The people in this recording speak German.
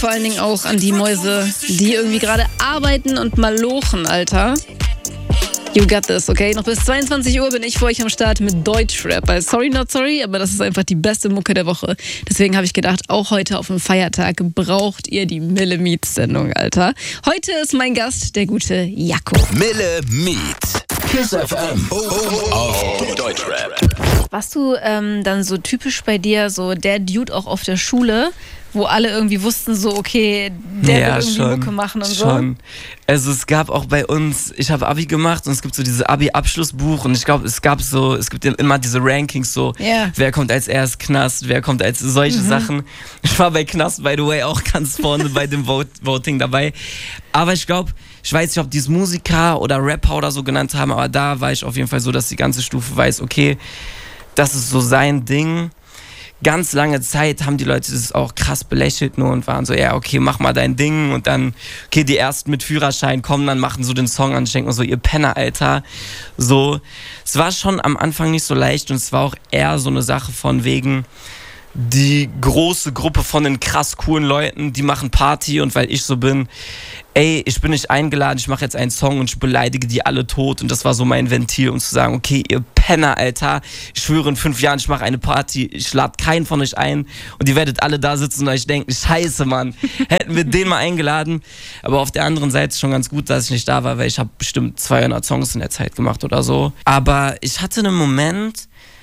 vor allen Dingen auch an die Mäuse, die irgendwie gerade arbeiten und malochen, Alter. You got this, okay? Noch bis 22 Uhr bin ich für euch am Start mit Deutschrap. Weil sorry, not sorry, aber das ist einfach die beste Mucke der Woche. Deswegen habe ich gedacht, auch heute auf dem Feiertag braucht ihr die Mille Meets-Sendung, Alter. Heute ist mein Gast der gute Jaco. Mille Meets. Kiss FM. Auf Deutschrap. Warst du dann so typisch bei dir, so der Dude auch auf der Schule, wo alle irgendwie wussten, so okay, der will irgendwie Mucke machen und schon. Also es gab auch bei uns, ich habe Abi gemacht und es gibt so diese Abi-Abschlussbuch und ich glaube, es gibt immer diese Rankings so, wer kommt als erst Knast, wer kommt als solche Sachen. Ich war bei Knast, by the way, auch ganz vorne bei dem Voting dabei. Aber ich glaube, ich weiß nicht, ob die es Musiker oder Rapper oder so genannt haben, aber da war ich auf jeden Fall so, dass die ganze Stufe weiß, okay, das ist so sein Ding. Ganz lange Zeit haben die Leute das auch krass belächelt nur und waren so, ja, okay, mach mal dein Ding und dann, okay, die ersten mit Führerschein kommen, dann machen so den Song an, ich denke mir so, ihr Penner, Alter. So, es war schon am Anfang nicht so leicht und es war auch eher so eine Sache von wegen, die große Gruppe von den krass coolen Leuten, die machen Party und weil ich so bin, ey, ich bin nicht eingeladen, ich mache jetzt einen Song und ich beleidige die alle tot und das war so mein Ventil, um zu sagen, okay, ihr Penner, Alter, ich schwöre in 5 Jahren, ich mache eine Party, ich lade keinen von euch ein und ihr werdet alle da sitzen und euch denken, scheiße, Mann, hätten wir den mal eingeladen, aber auf der anderen Seite ist schon ganz gut, dass ich nicht da war, weil ich habe bestimmt 200 Songs in der Zeit gemacht oder so, aber ich hatte einen Moment,